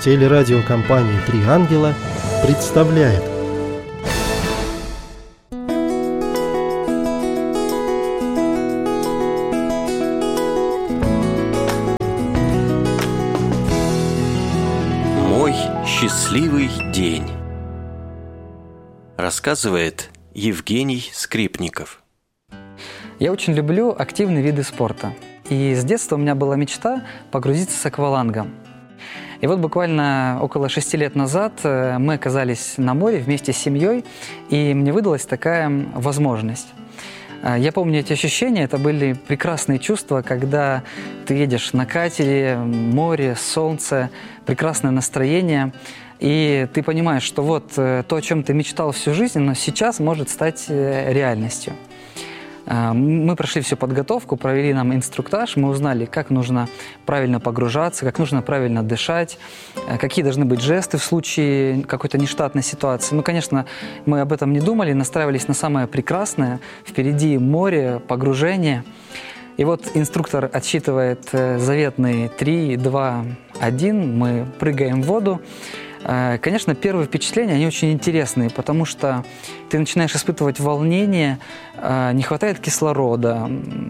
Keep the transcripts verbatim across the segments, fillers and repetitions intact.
Телерадиокомпания «Три ангела» представляет. Мой счастливый день. Рассказывает Евгений Скрипников. Я очень люблю активные виды спорта. И с детства у меня была мечта погрузиться с аквалангом. И вот буквально около шести лет назад мы оказались на море вместе с семьей, и мне выдалась такая возможность. Я помню эти ощущения, это были прекрасные чувства, когда ты едешь на катере, море, солнце, прекрасное настроение, и ты понимаешь, что вот то, о чем ты мечтал всю жизнь, но сейчас может стать реальностью. Мы прошли всю подготовку, провели нам инструктаж, мы узнали, как нужно правильно погружаться, как нужно правильно дышать, какие должны быть жесты в случае какой-то нештатной ситуации. Ну, конечно, мы об этом не думали, настраивались на самое прекрасное. Впереди море, погружение. И вот инструктор отсчитывает заветные три, два, один, мы прыгаем в воду. Конечно, первые впечатления, они очень интересные, потому что ты начинаешь испытывать волнение, не хватает кислорода,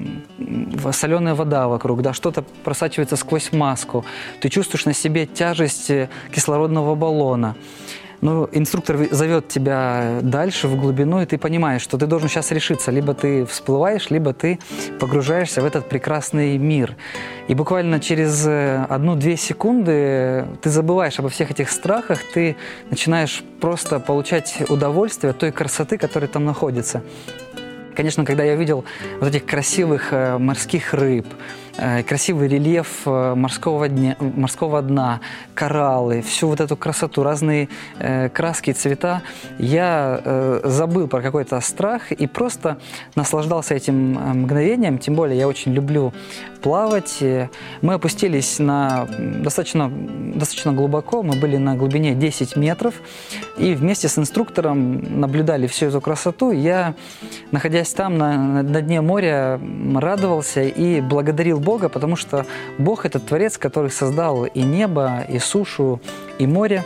соленая вода вокруг, да, что-то просачивается сквозь маску, ты чувствуешь на себе тяжесть кислородного баллона. Ну, инструктор зовет тебя дальше, в глубину, и ты понимаешь, что ты должен сейчас решиться. Либо ты всплываешь, либо ты погружаешься в этот прекрасный мир. И буквально через одну-две секунды ты забываешь обо всех этих страхах, ты начинаешь просто получать удовольствие от той красоты, которая там находится. Конечно, когда я видел вот этих красивых морских рыб, красивый рельеф морского дня, морского дна, кораллы, всю вот эту красоту, разные э, краски и цвета, я э, забыл про какой-то страх и просто наслаждался этим мгновением. Тем более я очень люблю плавать. Мы опустились на достаточно, достаточно глубоко, мы были на глубине десять метров, и вместе с инструктором наблюдали всю эту красоту. Я, находясь там на, на дне моря, радовался и благодарил Бога, потому что Бог – это Творец, который создал и небо, и сушу, и море.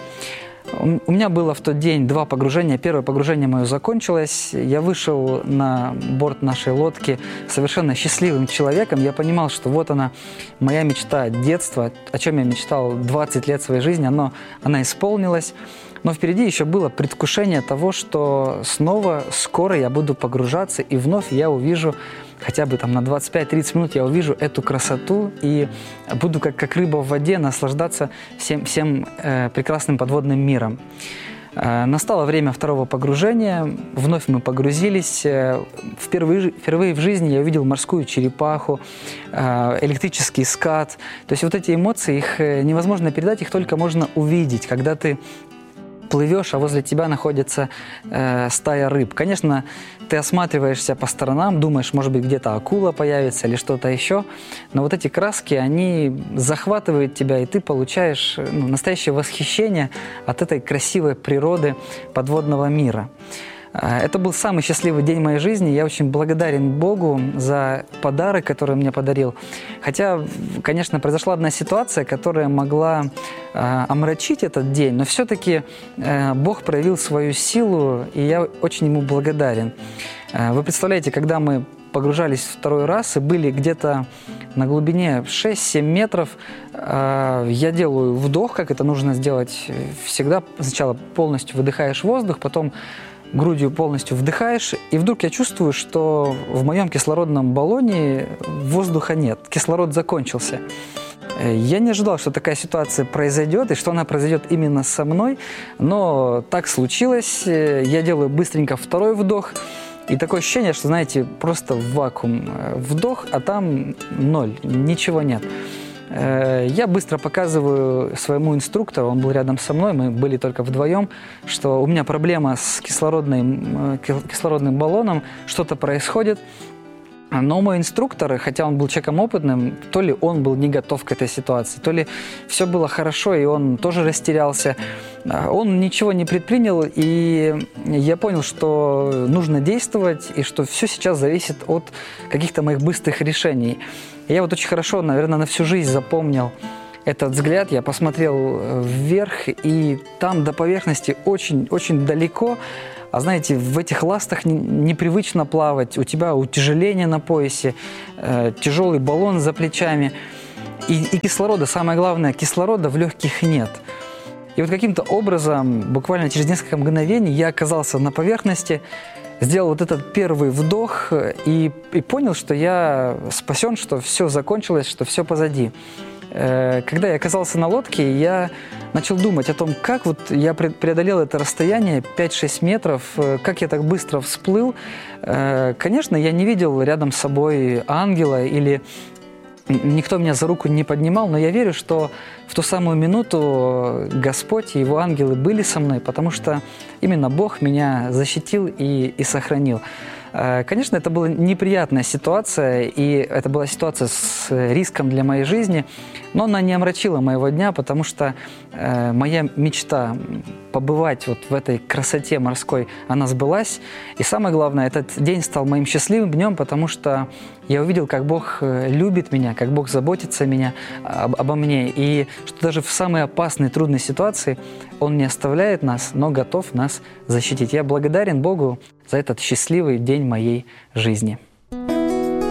У меня было в тот день два погружения. Первое погружение мое закончилось. Я вышел на борт нашей лодки совершенно счастливым человеком. Я понимал, что вот она, моя мечта детства, о чем я мечтал двадцать лет своей жизни, оно, она исполнилась. Но впереди еще было предвкушение того, что снова скоро я буду погружаться, и вновь я увижу, хотя бы там на двадцать пять-тридцать минут я увижу эту красоту и буду как, как рыба в воде наслаждаться всем, всем э, прекрасным подводным миром. Э, настало время второго погружения, вновь мы погрузились. Э, впервые, впервые в жизни я увидел морскую черепаху, э, электрический скат. То есть вот эти эмоции, их невозможно передать, их только можно увидеть, когда ты плывешь, а возле тебя находится э, стая рыб. Конечно, ты осматриваешься по сторонам, думаешь, может быть, где-то акула появится или что-то еще, но вот эти краски, они захватывают тебя, и ты получаешь ну, настоящее восхищение от этой красивой природы подводного мира. Это был самый счастливый день моей жизни. Я очень благодарен Богу за подарок, который он мне подарил. Хотя, конечно, произошла одна ситуация, которая могла э, омрачить этот день, но все-таки э, Бог проявил свою силу, и я очень ему благодарен. Э, вы представляете, когда мы погружались второй раз и были где-то на глубине шесть-семь метров, э, я делаю вдох, как это нужно сделать всегда. Сначала полностью выдыхаешь воздух, потом грудью полностью вдыхаешь, и вдруг я чувствую, что в моем кислородном баллоне воздуха нет, кислород закончился. Я не ожидал, что такая ситуация произойдет, и что она произойдет именно со мной, но так случилось. Я делаю быстренько второй вдох, и такое ощущение, что, знаете, просто вакуум. Вдох, а там ноль, ничего нет. Я быстро показываю своему инструктору, он был рядом со мной, мы были только вдвоем, что у меня проблема с кислородным, кислородным баллоном, что-то происходит. Но мой инструктор, хотя он был человеком опытным, то ли он был не готов к этой ситуации, то ли все было хорошо, и он тоже растерялся. Он ничего не предпринял, и я понял, что нужно действовать, и что все сейчас зависит от каких-то моих быстрых решений. И я вот очень хорошо, наверное, на всю жизнь запомнил этот взгляд, я посмотрел вверх, и там до поверхности очень-очень далеко. А знаете, в этих ластах непривычно плавать, у тебя утяжеление на поясе, э, тяжелый баллон за плечами. И, и кислорода, самое главное, кислорода в легких нет. И вот каким-то образом, буквально через несколько мгновений, я оказался на поверхности, сделал вот этот первый вдох и, и понял, что я спасен, что все закончилось, что все позади. Когда я оказался на лодке, я начал думать о том, как вот я преодолел это расстояние пять-шесть метров, как я так быстро всплыл. Конечно, я не видел рядом с собой ангела или никто меня за руку не поднимал, но я верю, что в ту самую минуту Господь и Его ангелы были со мной, потому что именно Бог меня защитил и, и сохранил. Конечно, это была неприятная ситуация, и это была ситуация с риском для моей жизни, но она не омрачила моего дня, потому что э, моя мечта побывать вот в этой красоте морской, она сбылась. И самое главное, этот день стал моим счастливым днем, потому что я увидел, как Бог любит меня, как Бог заботится меня, об, обо мне, и что даже в самой опасной, трудной ситуации Он не оставляет нас, но готов нас защитить. Я благодарен Богу за этот счастливый день моей жизни.